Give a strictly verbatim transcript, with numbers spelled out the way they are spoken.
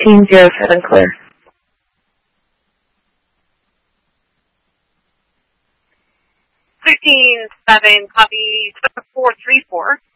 fifteen zero seven, clear. fifteen seven, copy four three four.